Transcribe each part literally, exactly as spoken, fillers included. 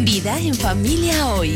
Vida en Familia Hoy.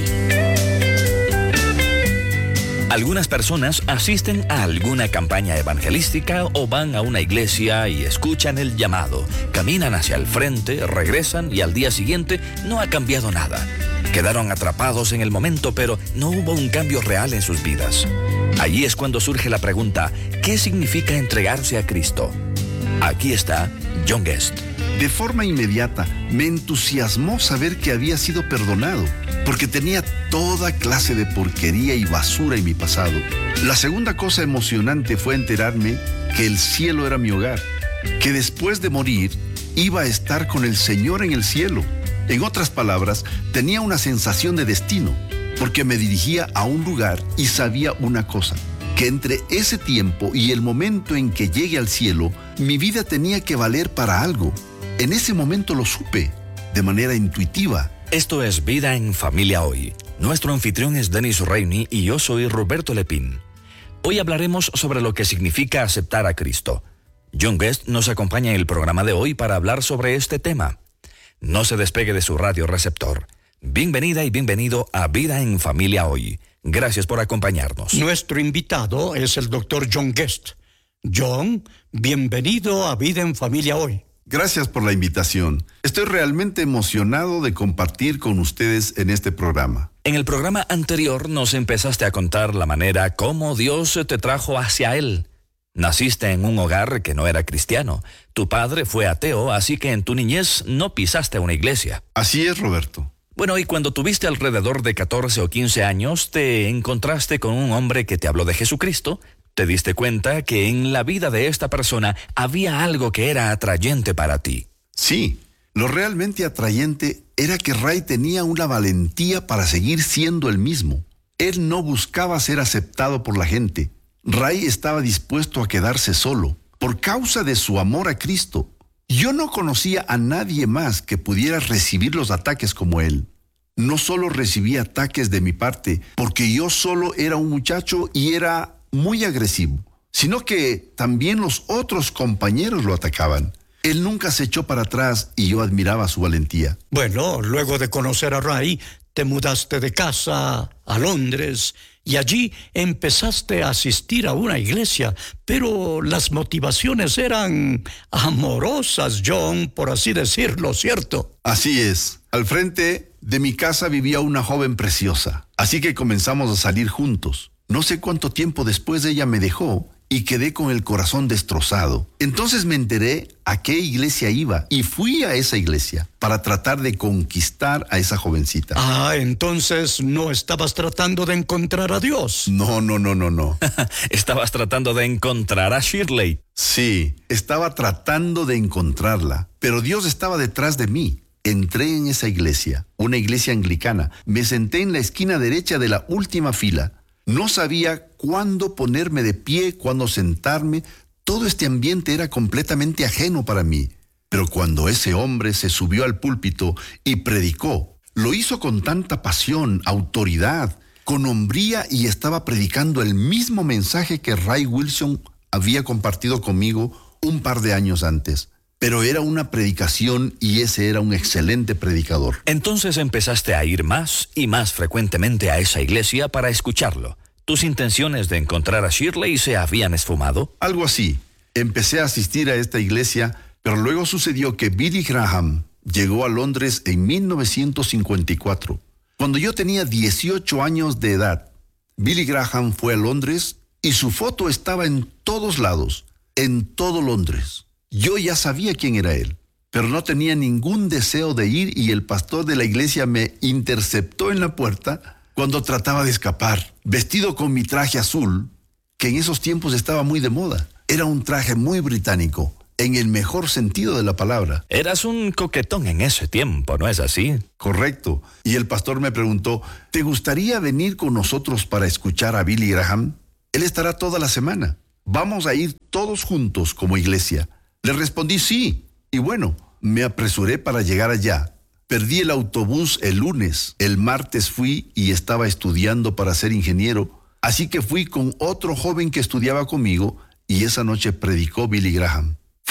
Algunas personas asisten a alguna campaña evangelística o van a una iglesia y escuchan el llamado, caminan hacia el frente, regresan y al día siguiente no ha cambiado nada. Quedaron atrapados en el momento, pero no hubo un cambio real en sus vidas. Allí es cuando surge la pregunta, ¿qué significa entregarse a Cristo? Aquí está John Guest. De forma inmediata me entusiasmó saber que había sido perdonado, porque tenía toda clase de porquería y basura en mi pasado. La segunda cosa emocionante fue enterarme que el cielo era mi hogar, que después de morir iba a estar con el Señor en el cielo. En otras palabras, tenía una sensación de destino, porque me dirigía a un lugar y sabía una cosa, que entre ese tiempo y el momento en que llegue al cielo, mi vida tenía que valer para algo. En ese momento lo supe, de manera intuitiva. Esto es Vida en Familia Hoy. Nuestro anfitrión es Dennis Rainey y yo soy Roberto Lepín. Hoy hablaremos sobre lo que significa aceptar a Cristo. John Guest nos acompaña en el programa de hoy para hablar sobre este tema. No se despegue de su radio receptor. Bienvenida y bienvenido a Vida en Familia Hoy. Gracias por acompañarnos. Nuestro invitado es el doctor John Guest. John, bienvenido a Vida en Familia Hoy. Gracias por la invitación. Estoy realmente emocionado de compartir con ustedes en este programa. En el programa anterior nos empezaste a contar la manera como Dios te trajo hacia Él. Naciste en un hogar que no era cristiano. Tu padre fue ateo, así que en tu niñez no pisaste una iglesia. Así es, Roberto. Bueno, y cuando tuviste alrededor de catorce o quince años, te encontraste con un hombre que te habló de Jesucristo. Te diste cuenta que en la vida de esta persona había algo que era atrayente para ti. Sí, lo realmente atrayente era que Ray tenía una valentía para seguir siendo el mismo. Él no buscaba ser aceptado por la gente. Ray estaba dispuesto a quedarse solo, por causa de su amor a Cristo. Yo no conocía a nadie más que pudiera recibir los ataques como él. No solo recibía ataques de mi parte, porque yo solo era un muchacho y era muy agresivo, sino que también los otros compañeros lo atacaban. Él nunca se echó para atrás y yo admiraba su valentía. Bueno, luego de conocer a Ray, te mudaste de casa a Londres y allí empezaste a asistir a una iglesia, pero las motivaciones eran amorosas, John, por así decirlo, ¿cierto? Así es. Al frente de mi casa vivía una joven preciosa, así que comenzamos a salir juntos. No sé cuánto tiempo después ella me dejó y quedé con el corazón destrozado. Entonces me enteré a qué iglesia iba y fui a esa iglesia para tratar de conquistar a esa jovencita. Ah, entonces no estabas tratando de encontrar a Dios. No, no, no, no, no. Estabas tratando de encontrar a Shirley. Sí, estaba tratando de encontrarla, pero Dios estaba detrás de mí. Entré en esa iglesia, una iglesia anglicana. Me senté en la esquina derecha de la última fila. No sabía cuándo ponerme de pie, cuándo sentarme. Todo este ambiente era completamente ajeno para mí. Pero cuando ese hombre se subió al púlpito y predicó, lo hizo con tanta pasión, autoridad, con hombría y estaba predicando el mismo mensaje que Ray Wilson había compartido conmigo un par de años antes. Pero era una predicación y ese era un excelente predicador. Entonces empezaste a ir más y más frecuentemente a esa iglesia para escucharlo. ¿Tus intenciones de encontrar a Shirley se habían esfumado? Algo así. Empecé a asistir a esta iglesia, pero luego sucedió que Billy Graham llegó a Londres en mil novecientos cincuenta y cuatro. Cuando yo tenía dieciocho años de edad, Billy Graham fue a Londres y su foto estaba en todos lados, en todo Londres. Yo ya sabía quién era él, pero no tenía ningún deseo de ir y el pastor de la iglesia me interceptó en la puerta cuando trataba de escapar, vestido con mi traje azul, que en esos tiempos estaba muy de moda. Era un traje muy británico, en el mejor sentido de la palabra. Eras un coquetón en ese tiempo, ¿no es así? Correcto. Y el pastor me preguntó, ¿te gustaría venir con nosotros para escuchar a Billy Graham? Él estará toda la semana. Vamos a ir todos juntos como iglesia. Le respondí sí, y bueno, me apresuré para llegar allá. Perdí el autobús el lunes, el martes fui y estaba estudiando para ser ingeniero, así que fui con otro joven que estudiaba conmigo y esa noche predicó Billy Graham.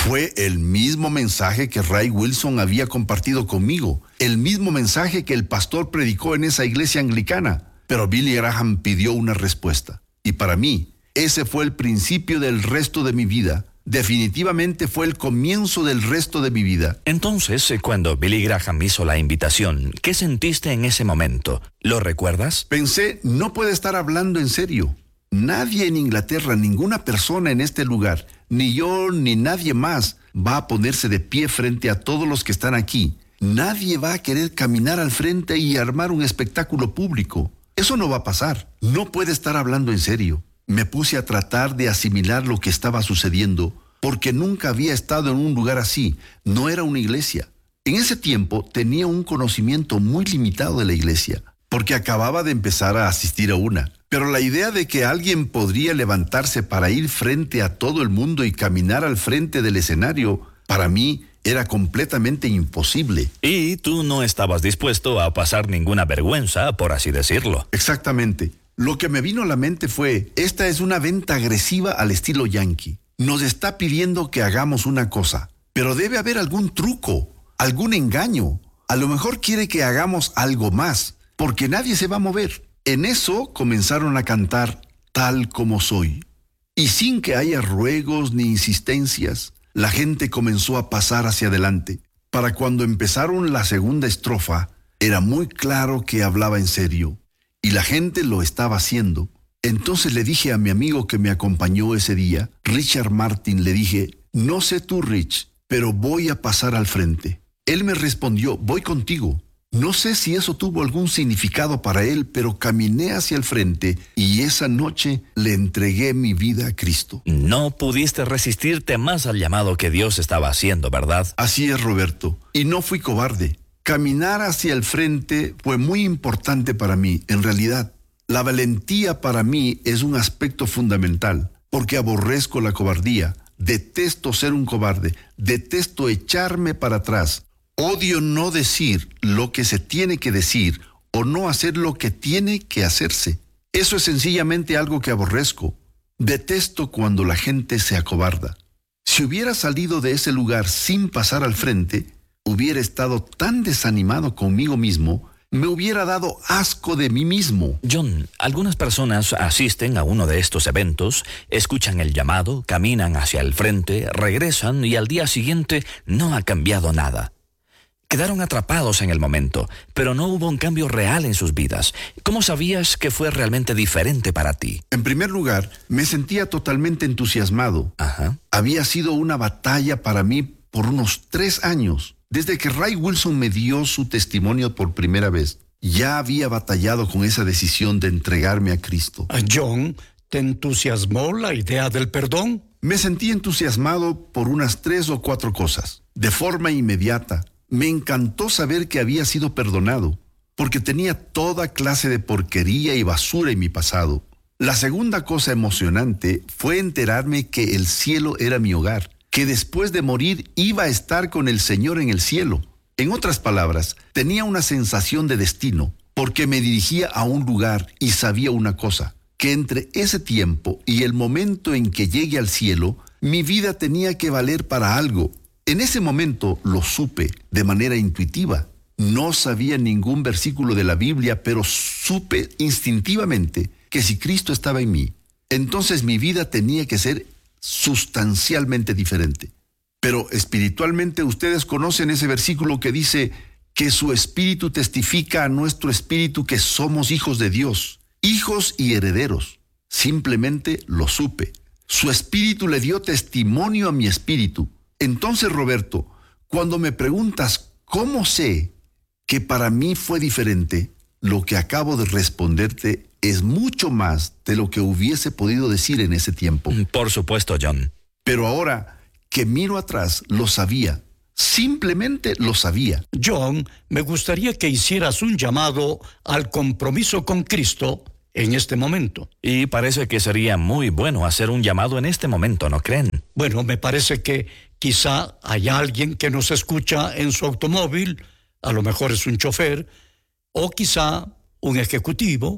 Fue el mismo mensaje que Ray Wilson había compartido conmigo, el mismo mensaje que el pastor predicó en esa iglesia anglicana. Pero Billy Graham pidió una respuesta. Y para mí, ese fue el principio del resto de mi vida. Definitivamente fue el comienzo del resto de mi vida. Entonces, cuando Billy Graham hizo la invitación, ¿qué sentiste en ese momento? ¿Lo recuerdas? Pensé, no puede estar hablando en serio. Nadie en Inglaterra, ninguna persona en este lugar, ni yo ni nadie más, va a ponerse de pie frente a todos los que están aquí. Nadie va a querer caminar al frente y armar un espectáculo público. Eso no va a pasar. No puede estar hablando en serio. Me puse a tratar de asimilar lo que estaba sucediendo, porque nunca había estado en un lugar así. No era una iglesia. En ese tiempo tenía un conocimiento muy limitado de la iglesia, porque acababa de empezar a asistir a una. Pero la idea de que alguien podría levantarse para ir frente a todo el mundo y caminar al frente del escenario, para mí era completamente imposible. Y tú no estabas dispuesto a pasar ninguna vergüenza, por así decirlo. Exactamente. Lo que me vino a la mente fue, esta es una venta agresiva al estilo yankee. Nos está pidiendo que hagamos una cosa, pero debe haber algún truco, algún engaño. A lo mejor quiere que hagamos algo más, porque nadie se va a mover. En eso comenzaron a cantar Tal como soy. Y sin que haya ruegos ni insistencias, la gente comenzó a pasar hacia adelante. Para cuando empezaron la segunda estrofa, era muy claro que hablaba en serio. Y la gente lo estaba haciendo. Entonces le dije a mi amigo que me acompañó ese día, Richard Martin, le dije, no sé tú, Rich, pero voy a pasar al frente. Él me respondió, voy contigo. No sé si eso tuvo algún significado para él, pero caminé hacia el frente y esa noche le entregué mi vida a Cristo. No pudiste resistirte más al llamado que Dios estaba haciendo, ¿verdad? Así es, Roberto. Y no fui cobarde. Caminar hacia el frente fue muy importante para mí, en realidad. La valentía para mí es un aspecto fundamental, porque aborrezco la cobardía, detesto ser un cobarde, detesto echarme para atrás, odio no decir lo que se tiene que decir o no hacer lo que tiene que hacerse. Eso es sencillamente algo que aborrezco. Detesto cuando la gente se acobarda. Si hubiera salido de ese lugar sin pasar al frente, hubiera estado tan desanimado conmigo mismo, me hubiera dado asco de mí mismo. John, algunas personas asisten a uno de estos eventos, escuchan el llamado, caminan hacia el frente, regresan y al día siguiente no ha cambiado nada. Quedaron atrapados en el momento, pero no hubo un cambio real en sus vidas. ¿Cómo sabías que fue realmente diferente para ti? En primer lugar, me sentía totalmente entusiasmado. Ajá. Había sido una batalla para mí por unos tres años. Desde que Ray Wilson me dio su testimonio por primera vez, ya había batallado con esa decisión de entregarme a Cristo. John, ¿te entusiasmó la idea del perdón? Me sentí entusiasmado por unas tres o cuatro cosas. De forma inmediata, me encantó saber que había sido perdonado, porque tenía toda clase de porquería y basura en mi pasado. La segunda cosa emocionante fue enterarme que el cielo era mi hogar, que después de morir iba a estar con el Señor en el cielo. En otras palabras, tenía una sensación de destino, porque me dirigía a un lugar y sabía una cosa, que entre ese tiempo y el momento en que llegue al cielo, mi vida tenía que valer para algo. En ese momento lo supe de manera intuitiva. No sabía ningún versículo de la Biblia, pero supe instintivamente que si Cristo estaba en mí, entonces mi vida tenía que ser sustancialmente diferente. Pero espiritualmente ustedes conocen ese versículo que dice que su espíritu testifica a nuestro espíritu que somos hijos de Dios, hijos y herederos. Simplemente lo supe. Su espíritu le dio testimonio a mi espíritu. Entonces, Roberto, cuando me preguntas cómo sé que para mí fue diferente, lo que acabo de responderte es mucho más de lo que hubiese podido decir en ese tiempo. Por supuesto, John. Pero ahora que miro atrás, lo sabía. Simplemente lo sabía. John, me gustaría que hicieras un llamado al compromiso con Cristo en este momento. Y parece que sería muy bueno hacer un llamado en este momento, ¿no creen? Bueno, me parece que quizá hay alguien que nos escucha en su automóvil, a lo mejor es un chofer, o quizá un ejecutivo,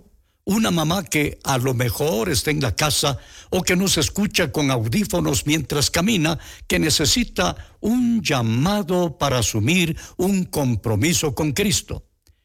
una mamá que a lo mejor está en la casa o que nos escucha con audífonos mientras camina, que necesita un llamado para asumir un compromiso con Cristo.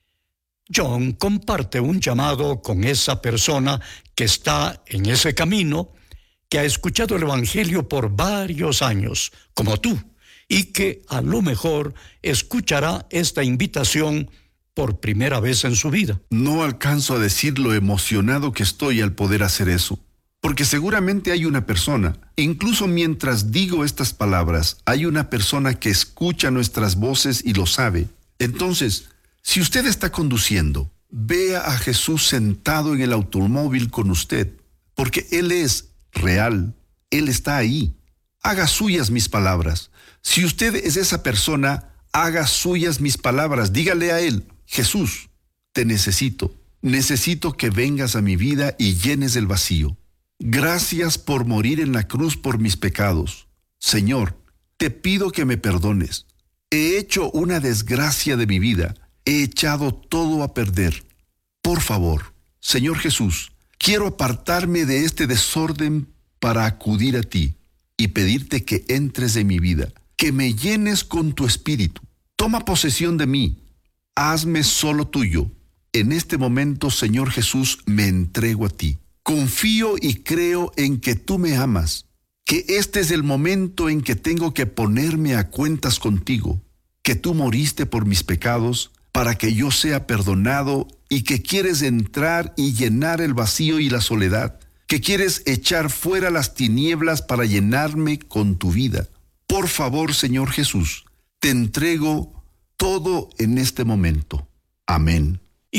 John comparte un llamado con esa persona que está en ese camino, que ha escuchado el Evangelio por varios años, como tú, y que a lo mejor escuchará esta invitación por primera vez en su vida. No alcanzo a decir lo emocionado que estoy al poder hacer eso, porque seguramente hay una persona, incluso mientras digo estas palabras, hay una persona que escucha nuestras voces y lo sabe. Entonces, si usted está conduciendo, vea a Jesús sentado en el automóvil con usted, porque Él es real, Él está ahí. Haga suyas mis palabras. Si usted es esa persona, haga suyas mis palabras. Dígale a Él: Jesús, te necesito. Necesito que vengas a mi vida y llenes el vacío. Gracias por morir en la cruz por mis pecados. Señor, te pido que me perdones. He hecho una desgracia de mi vida. He echado todo a perder. Por favor, Señor Jesús, quiero apartarme de este desorden para acudir a ti y pedirte que entres en mi vida, que me llenes con tu espíritu. Toma posesión de mí. Hazme solo tuyo. En este momento, Señor Jesús, me entrego a ti. Confío y creo en que tú me amas, que este es el momento en que tengo que ponerme a cuentas contigo, que tú moriste por mis pecados para que yo sea perdonado y que quieres entrar y llenar el vacío y la soledad, que quieres echar fuera las tinieblas para llenarme con tu vida. Por favor, Señor Jesús, te entrego todo en este momento. Amén.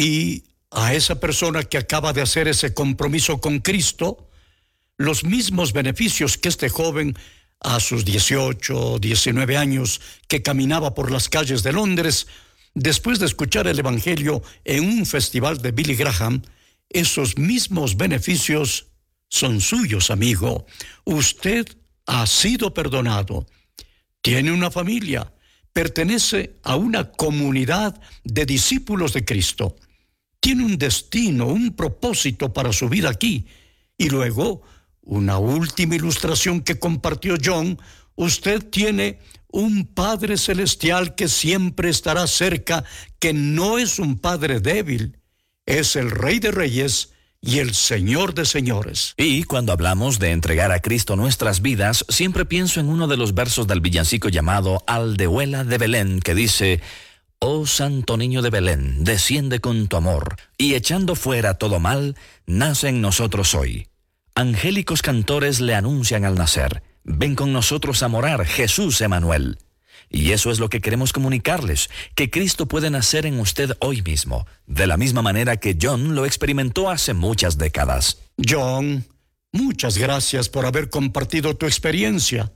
Y a esa persona que acaba de hacer ese compromiso con Cristo, los mismos beneficios que este joven a sus dieciocho, diecinueve años que caminaba por las calles de Londres, después de escuchar el Evangelio en un festival de Billy Graham, esos mismos beneficios son suyos, amigo. Usted ha sido perdonado, tiene una familia, pertenece a una comunidad de discípulos de Cristo, tiene un destino, un propósito para su vida aquí. Y luego, una última ilustración que compartió John: usted tiene un Padre Celestial que siempre estará cerca, que no es un Padre débil, es el Rey de Reyes y el Señor de Señores. Y cuando hablamos de entregar a Cristo nuestras vidas, siempre pienso en uno de los versos del villancico llamado Aldehuela de Belén, que dice: Oh Santo Niño de Belén, desciende con tu amor, y echando fuera todo mal, nace en nosotros hoy. Angélicos cantores le anuncian al nacer: ven con nosotros a morar, Jesús Emanuel. Y eso es lo que queremos comunicarles, que Cristo puede nacer en usted hoy mismo, de la misma manera que John lo experimentó hace muchas décadas. John, muchas gracias por haber compartido tu experiencia.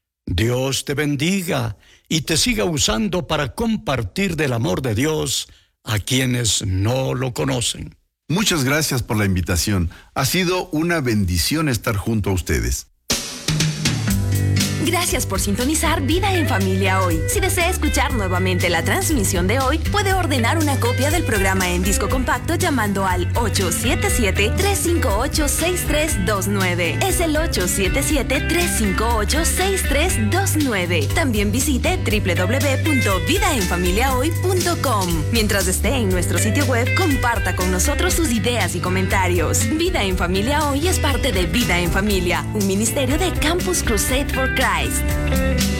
Dios te bendiga y te siga usando para compartir del amor de Dios a quienes no lo conocen. Muchas gracias por la invitación. Ha sido una bendición estar junto a ustedes. Gracias por sintonizar Vida en Familia hoy. Si desea escuchar nuevamente la transmisión de hoy, puede ordenar una copia del programa en disco compacto llamando al ocho siete siete, tres cinco ocho, seis tres dos nueve. Es el ocho siete siete, tres cinco ocho, seis tres dos nueve. También visite doble u doble u doble u punto vida en familia hoy punto com. Mientras esté en nuestro sitio web, comparta con nosotros sus ideas y comentarios. Vida en Familia Hoy es parte de Vida en Familia, un ministerio de Campus Crusade for Christ.